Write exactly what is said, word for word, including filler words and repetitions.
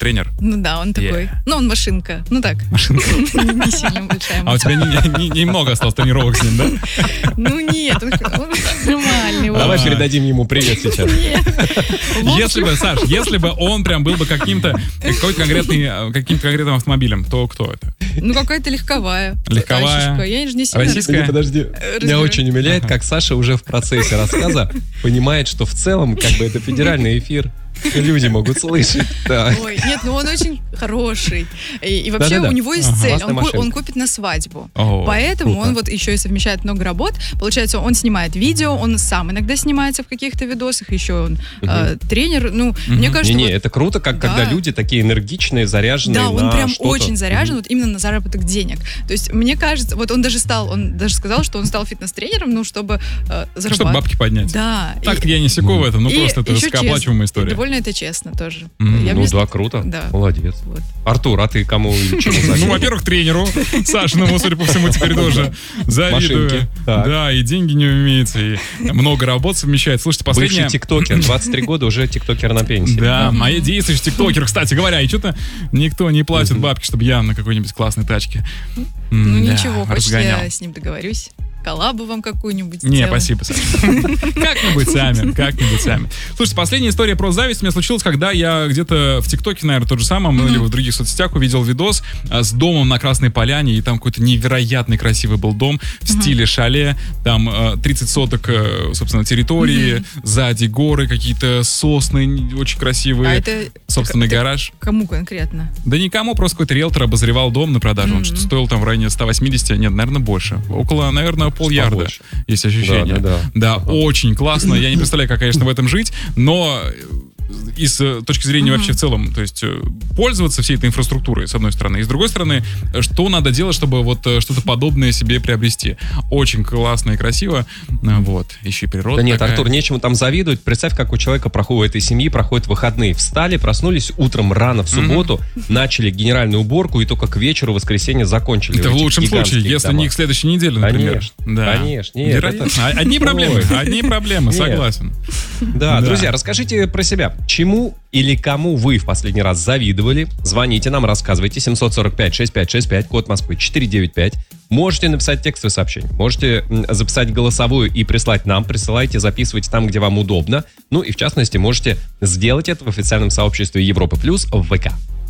тренер? Ну да, он такой. Yeah. Ну, он машинка. Ну так. Машинка. Не сильно большая. А у тебя немного осталось тренировок с ним, да? Ну нет, он нормальный. Давай передадим ему привет сейчас. Если бы, Саш, если бы он прям был бы каким-то каким-то конкретным автомобилем, то кто это? Ну, какая-то легковая. Легковая. Я же не сильно... Российская? Подожди, меня очень умиляет, как Саша уже в процессе рассказа понимает, что в целом как бы это федеральный эфир. Люди могут слышать. Да. Ой, нет, ну он очень хороший. И, и вообще Да-да-да. у него есть Ага. цель. Классная Он, ку- машинка. он купит на свадьбу. О, Поэтому круто. он вот еще и совмещает много работ. Получается, он снимает видео, он сам иногда снимается в каких-то видосах, еще он э, тренер. Ну, мне кажется, Не-не, вот- это круто, как Да. когда люди такие энергичные, заряженные да, он на прям что-то. очень заряжен вот именно на заработок денег. То есть, мне кажется, вот он даже стал, он даже сказал, что он стал фитнес-тренером, ну, чтобы э, зарабатывать. Чтобы бабки поднять. Да. Так и- я не секу в этом, ну и просто это еще высокооплачиваемая честно. И история. довольно это честно тоже. Мгм. Я Ну бы не да, круто. Да. Молодец. Вот. Артур, а ты кому и чему Ну, завидуешь? во-первых, тренеру Сашиному, судя по всему, теперь тоже завидую. Машинки. Так. Да, и деньги не умеется, и много работ совмещает. Слушайте, Бывший последняя... тиктокер, двадцать три года, уже тиктокер на пенсии. Да, моя действующий тиктокер, кстати говоря, и что-то никто не платит бабки, чтобы я на какой-нибудь классной тачке. Ну М, да, ничего, хочешь, разгонял. я с ним договорюсь. Коллабу вам какую-нибудь Не, сделаем. спасибо, Саша. Как-нибудь сами, как-нибудь сами. Слушайте, последняя история про зависть у меня случилась, когда я где-то в ТикТоке, наверное, тот же самом, ну или в других соцсетях увидел видос а, с домом на Красной Поляне, и там какой-то невероятный красивый был дом в стиле шале, там а, тридцать соток, а, собственно, территории, сзади горы, какие-то сосны н- очень красивые, А это собственный ты гараж. кому конкретно? Да никому, просто какой-то риэлтор обозревал дом на продажу. Он Мгм. что-то стоил там в районе сто восемьдесят, нет, наверное, больше. Около, наверное, полярда. Побольше. Есть ощущение. Да, да, да. очень классно. Я не представляю, как, конечно, в этом жить, но и с точки зрения Мгм. вообще в целом, то есть э, пользоваться всей этой инфраструктурой, с одной стороны, и с другой стороны, э, что надо делать, чтобы вот э, что-то подобное себе приобрести. Очень классно и красиво. Э, Вот. Еще и природа Да нет, такая. Артур, нечему там завидовать. Представь, как у человека проходит, у этой семьи проходят выходные. Встали, проснулись утром рано в субботу, начали генеральную уборку и только к вечеру в воскресенье закончили. Это в этих лучшем случае, гигантских если домах. не к следующей неделе, например. Конечно, Да. конечно. Нет, Вероятно. это- А- Одни проблемы, Ой. одни проблемы, Нет. согласен. Да, Да. друзья, расскажите про себя. Чему или кому вы в последний раз завидовали? Звоните нам, рассказывайте. семьсот сорок пять шестьдесят пять шестьдесят пять, код Москвы четыреста девяносто пять. Можете написать текстовое сообщение, можете м, записать голосовую и прислать нам. Присылайте, записывайте там, где вам удобно. Ну и в частности, можете сделать это в официальном сообществе Европы Плюс в ВК.